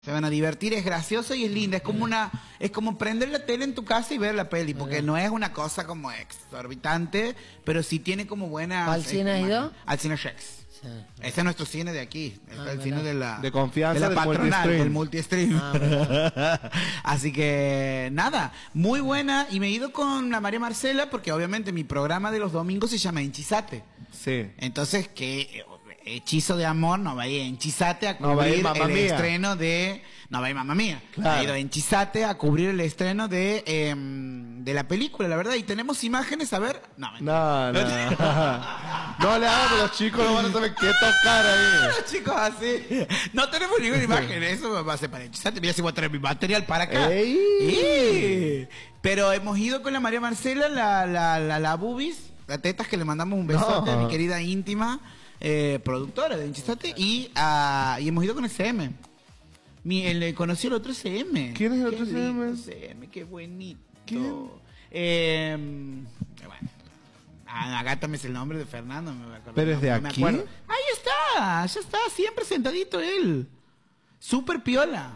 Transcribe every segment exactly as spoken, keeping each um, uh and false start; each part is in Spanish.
Se van a divertir, es gracioso y es linda. Es como una, es como prender la tele en tu casa y ver la peli, porque no es una cosa como exorbitante, pero sí tiene como buena. ¿Al cine has ido? Al cine Shex. Sí. Este es nuestro cine de aquí, este Ah, es el mira. cine de la, de confianza, de la del patronal, multistream. del multistream. Ah, Así que nada, muy buena. Y me he ido con la María Marcela porque obviamente mi programa de los domingos se llama Enchisate. Sí. Entonces, que hechizo de amor no va a ir a Enchisate a No va a ir cubrir Mamma el Mía. estreno de... No va a ir Mamma Mía. Claro. Ha ido a Enchisate a cubrir el estreno de, eh, de la película, la verdad. Y tenemos imágenes, a ver... No, mentira. No, no. No le hagas, los chicos no van a saber qué tocar ahí. Los chicos así. No tenemos ninguna imagen. Eso va a ser para Enchisate. Mira si voy a traer mi material para acá. ¡Ey! ¡Ey! Pero hemos ido con la María Marcela, la, la, la, la Bubis, la Tetas, que le mandamos un besote No. a mi querida íntima eh, productora de Enchistate. Y, uh, y hemos ido con el C M. Mi, el, conocí el otro C M. ¿Quién es el Qué otro C M? lindo C M, qué bonito. ¿Quién? Eh, bueno. Ah, Agátame es el nombre de Fernando. Me voy a acordar. ¿Pero es de No me aquí? acuerdo. Ahí está, ya está, siempre sentadito él. Súper piola.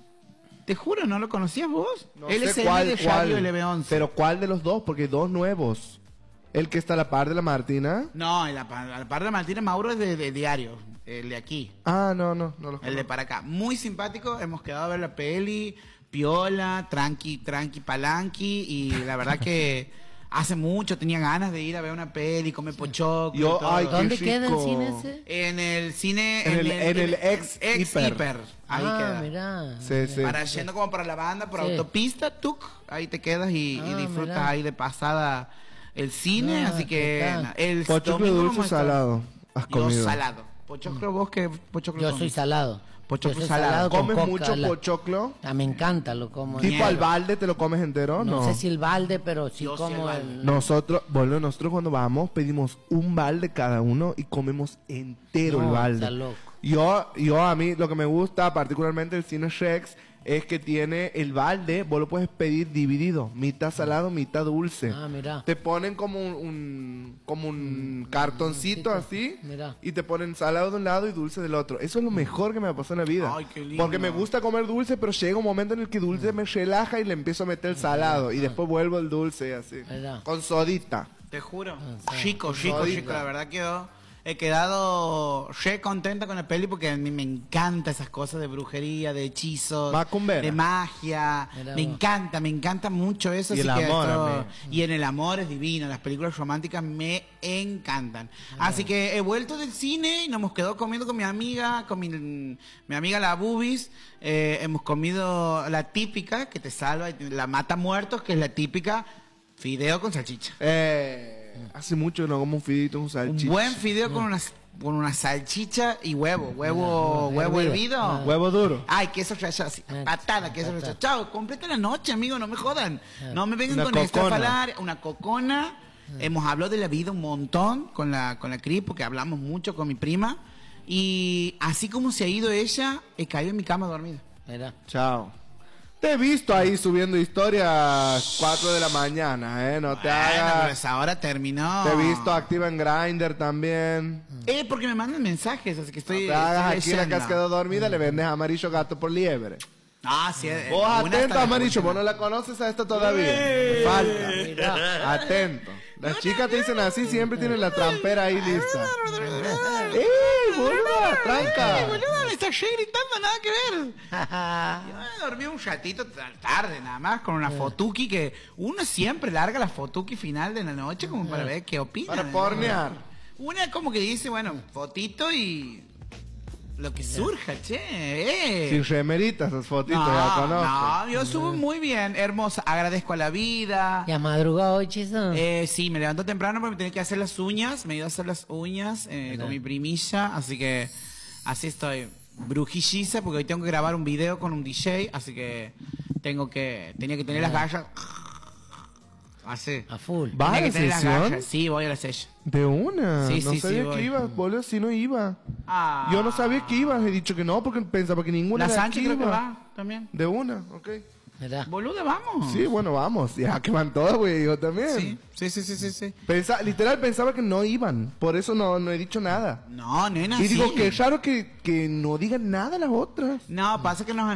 Te juro, ¿no lo conocías vos? No él sé es el cuál, de cuál. Radio L B once. Pero ¿cuál de los dos? Porque hay dos nuevos. El que está a la par de la Martina. No, el, a la par de Martínez Mauro es de, de diario, el de aquí. Ah, no, no, no los El de para acá. Muy simpático, hemos quedado a ver la peli, piola, tranqui, tranqui, palanqui, y la verdad que hace mucho tenía ganas de ir a ver una peli, comer pochoclo. Yo, y todo. ay, qué ¿Dónde queda el rico. cine ese? En el cine... En el- en el ex hiper. Ahí ah, queda. mirá. Sí, sí. Para yendo como para la banda, por Sí. autopista, tuc, ahí te quedas y, Ah, y disfrutas mirá. ahí de pasada el cine, Ah, así ¿qué que tal? na- el Pochoclo domingo dulce vamos o a estar- salado. Has Yo comido. salado. Pochoclo, vos que pochoclo Yo comes? soy salado. Pochoclo Yo soy salado. con ¿Comes coca, mucho la- pochoclo? Ah, me encanta, lo como. ¿Tipo Niego. al balde te lo comes entero? no, No. sé si el balde, pero sí Yo sí el como balde. el... Nosotros, bueno, nosotros cuando vamos pedimos un balde cada uno y comemos entero No, el balde. está loco. Yo, yo a mí lo que me gusta particularmente del cine Shex es que tiene el balde, vos lo puedes pedir dividido, mitad salado, mitad dulce. Ah, mirá. Te ponen como un, un- como un cartoncito así Mirá. y te ponen salado de un lado y dulce del otro. Eso es lo mejor que me pasó en la vida. Ay, qué lindo. Porque me gusta comer dulce, pero llega un momento en el que dulce me relaja y le empiezo a meter el salado y después vuelvo el dulce así. Mirá. Con sodita. Te juro. Ah, sí. Chico, chico, Sodita. chico. La verdad que he quedado re contenta con la peli porque a mí me encanta esas cosas de brujería, de hechizos, Macumbera. de magia. Mirá Me vos. encanta, me encanta mucho eso. Y así el que amor, esto- amigo. y en el amor es divino. Las películas románticas me encantan. Así que he vuelto del cine y nos hemos quedado comiendo con mi amiga, con mi, mi amiga la Bubis. Eh, hemos comido la típica que te salva, y te- la mata muertos, que es la típica fideo con salchicha. Eh, hace mucho que no como un fidito, un Un salchicha. buen fideo con una, con una salchicha y huevo. Huevo, Ah, huevo hervido. hervido. Ah. Huevo duro. Ay, queso rallado, así. Ah, Patada, queso patada. rallado. Chao, completa la noche, amigo, no me jodan. Ah. No me vengan Una con cocona. estrafalar. Una cocona. Hemos hablado de la vida un montón con la, con la Cris, porque hablamos mucho con mi prima. Y así como se ha ido ella, he caído en mi cama dormida. Mirá. Chao. Te he visto ahí subiendo historias cuatro de la mañana, ¿eh? No te Bueno, pero hagas. esa hora terminó. Te he visto activa en Grindr también. Eh, porque me mandan mensajes, así que estoy. No te hagas estoy aquí la que has leyendo. quedado dormida, le vendes amarillo gato por liebre. Ah, sí. eh, Vos una atento, hasta la amarillo, vos última. no la conoces a esta todavía. Te falta. Mirá. Atento. Las chicas te dicen así, siempre tienen la trampera ahí lista. ¡Ey, boluda! Ay, ¡Tranca! boludo, me está gritando, nada que ver. Yo me dormí un ratito tarde, nada más, con una fotuki que uno siempre larga la fotuki final de la noche como para ver qué opina. Para pornear. Una como que dice, bueno, fotito y lo que surja, che. Eh. Sin remeritas esas fotitos, no, ya conozco. no, yo subo muy bien, hermosa, agradezco a la vida. ¿Ya madrugado hoy, Chizo? Eh, sí, me levanto temprano porque me tenía que hacer las uñas. Me iba a hacer las uñas eh, Hola. con mi primilla. Así que así estoy brujilliza porque hoy tengo que grabar un video con un D J. Así que tengo que tenía que tener las gallas. Así. A full. ¿Vas a Tenía la que tener las sesión? gallas. Sí, voy a la sesión. De una. Sí, no sí, sabía sí, que voy. ibas, boludo, si no iba. Ah. Yo no sabía que ibas, he dicho que no porque pensaba que ninguna La de Sánchez aquí creo que iba. va también. De una, ok. ¿Verdad? Boluda, vamos. Sí, bueno, vamos. Ya que van todas, güey. Yo también. Sí, sí, sí, sí, sí, sí. Pensa- literal pensaba que no iban. Por eso no, no he dicho nada. No, nena, Y digo sí. que es raro que, que no digan nada las otras. No, pasa que nos